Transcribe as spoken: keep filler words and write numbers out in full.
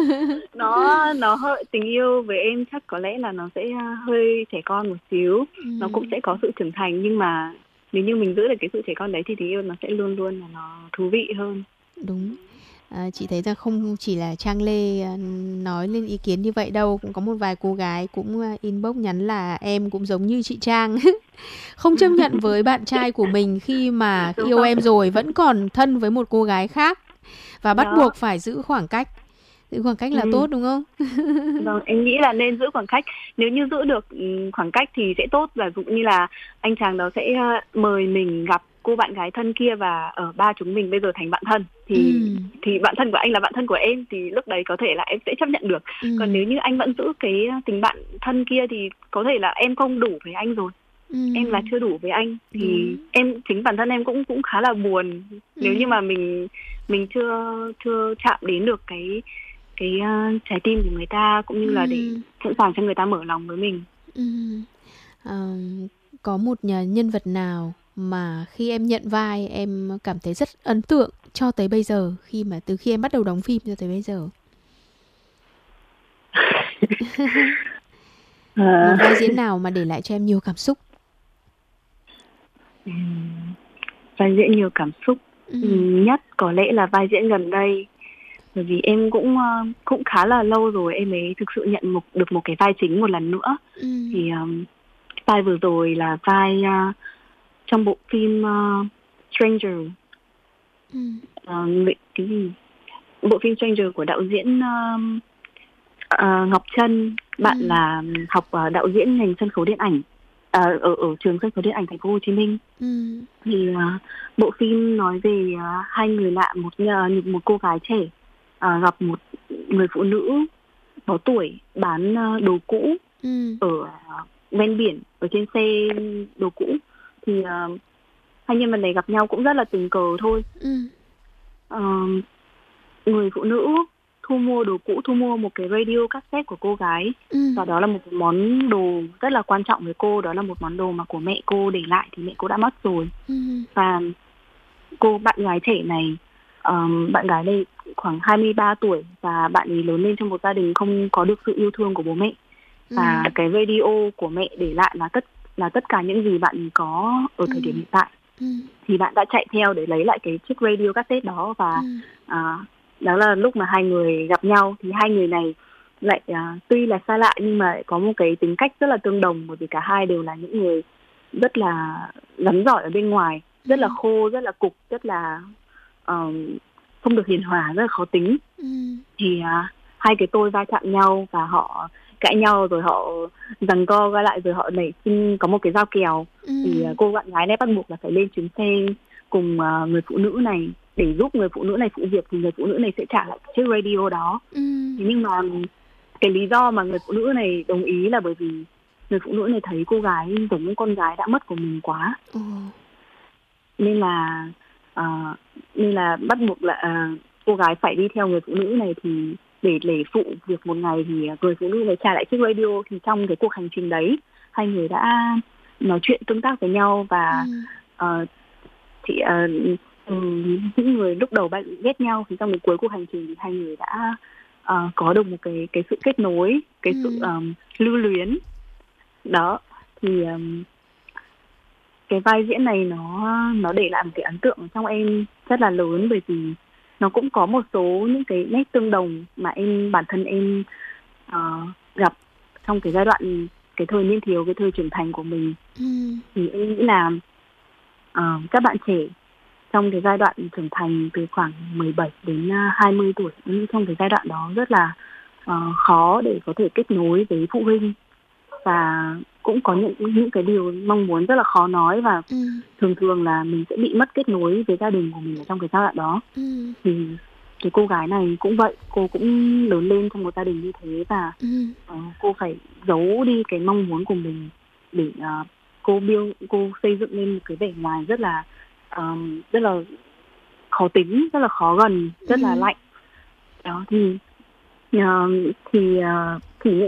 nó nó hơi tình yêu với em chắc có lẽ là nó sẽ uh, hơi trẻ con một xíu, Ừ. nó cũng sẽ có sự trưởng thành, nhưng mà nếu như mình giữ được cái sự trẻ con đấy thì tình yêu nó sẽ luôn luôn là nó thú vị hơn. Đúng. À, chị thấy rằng không chỉ là Trang Lê à, nói lên ý kiến như vậy đâu, cũng có một vài cô gái cũng à, inbox nhắn là em cũng giống như chị Trang. Không chấp nhận với bạn trai của mình khi mà Đúng yêu không? em rồi vẫn còn thân với một cô gái khác và bắt Đó. buộc phải giữ khoảng cách. Giữ khoảng cách là Ừ. tốt đúng không? Vâng, em nghĩ là nên giữ khoảng cách. Nếu như giữ được ừ, khoảng cách thì sẽ tốt. Và dụ như là anh chàng đó sẽ uh, mời mình gặp cô bạn gái thân kia và ở ba chúng mình bây giờ thành bạn thân, Ừ. thì thì bạn thân của anh là bạn thân của em, thì lúc đấy có thể là em sẽ chấp nhận được. Ừ. Còn nếu như anh vẫn giữ cái tình bạn thân kia thì có thể là em không đủ với anh rồi. Ừ. Em là chưa đủ với anh thì Đúng. em chính bản thân em cũng cũng khá là buồn Ừ. nếu như mà mình mình chưa chưa chạm đến được cái cái uh, trái tim của người ta, cũng như là để Ừ. sẵn sàng cho người ta mở lòng với mình. Ừ. À, có một nhà nhân vật nào mà khi em nhận vai em cảm thấy rất ấn tượng cho tới bây giờ, khi mà từ khi em bắt đầu đóng phim cho tới bây giờ? Một uh, vai diễn nào mà để lại cho em nhiều cảm xúc? Vai diễn nhiều cảm xúc Ừ. nhất có lẽ là vai diễn gần đây, bởi vì em cũng uh, cũng khá là lâu rồi em mới thực sự nhận một, được một cái vai chính một lần nữa. Ừ. Thì um, vai vừa rồi là vai uh, trong bộ phim uh, Stranger. Ừ. Uh, cái gì bộ phim Stranger của đạo diễn uh, uh, Ngọc Trân. Bạn Ừ. là học uh, đạo diễn ngành sân khấu điện ảnh uh, ở ở trường sân khấu điện ảnh thành phố Hồ Chí Minh. Ừ. Thì uh, bộ phim nói về uh, hai người lạ, một uh, một cô gái trẻ uh, gặp một người phụ nữ có tuổi bán uh, đồ cũ Ừ. ở uh, ven biển, ở trên xe đồ cũ. Thì uh, hai nhân vật này gặp nhau cũng rất là tình cờ thôi. Ừ. Uh, người phụ nữ thu mua đồ cũ, thu mua một cái radio cassette của cô gái, Ừ. và đó là một món đồ rất là quan trọng với cô, đó là một món đồ mà của mẹ cô để lại, thì mẹ cô đã mất rồi. Ừ. Và cô bạn gái trẻ này, um, bạn gái này khoảng hai mươi ba tuổi, và bạn ấy lớn lên trong một gia đình không có được sự yêu thương của bố mẹ. Ừ. Và cái radio của mẹ để lại là tất là tất cả những gì bạn có ở thời điểm hiện tại. Ừ. Thì bạn đã chạy theo để lấy lại cái chiếc radio cassette đó, và Ừ. à, đó là lúc mà hai người gặp nhau. Thì hai người này lại à, tuy là xa lạ nhưng mà có một cái tính cách rất là tương đồng, bởi vì cả hai đều là những người rất là rắn giỏi ở bên ngoài, rất là khô, rất là cục, rất là uh, không được hiền hòa, rất là khó tính. Ừ. Thì à, hai cái tôi va chạm nhau và họ cãi nhau, rồi họ giằng co qua lại, rồi họ nảy sinh có một cái giao kèo. Ừ. Thì à, cô bạn gái này bắt buộc là phải lên chuyến xe cùng uh, người phụ nữ này để giúp người phụ nữ này phụ việc, thì người phụ nữ này sẽ trả lại chiếc radio đó. Ừ. Thế nhưng mà cái lý do mà người phụ nữ này đồng ý là bởi vì người phụ nữ này thấy cô gái giống như con gái đã mất của mình quá. Ừ. Nên là uh, nên là bắt buộc là uh, cô gái phải đi theo người phụ nữ này, thì để để phụ việc một ngày thì người phụ nữ này trả lại chiếc radio. Thì trong cái cuộc hành trình đấy, hai người đã nói chuyện tương tác với nhau, và Ừ. uh, thì uh, um, những người lúc đầu bạn ghét nhau, thì trong cái cuối cuộc hành trình thì hai người đã uh, có được một cái cái sự kết nối, cái Ừ. sự um, lưu luyến đó. Thì um, cái vai diễn này nó nó để lại một cái ấn tượng trong em rất là lớn, bởi vì nó cũng có một số những cái nét tương đồng mà em bản thân em uh, gặp trong cái giai đoạn, cái thời niên thiếu, cái thời trưởng thành của mình. Ừ. Thì em nghĩ là uh, các bạn trẻ trong cái giai đoạn trưởng thành từ khoảng mười bảy đến hai mươi tuổi, trong cái giai đoạn đó rất là uh, khó để có thể kết nối với phụ huynh, và cũng có những những cái điều mong muốn rất là khó nói, và Ừ. thường thường là mình sẽ bị mất kết nối với gia đình của mình ở trong cái giai đoạn đó. Ừ. Thì cái cô gái này cũng vậy, cô cũng lớn lên trong một gia đình như thế, và Ừ. uh, cô phải giấu đi cái mong muốn của mình để uh, cô build, cô xây dựng lên một cái vẻ ngoài rất là um, rất là khó tính, rất là khó gần, rất Ừ. là lạnh đó. Thì uh, thì uh,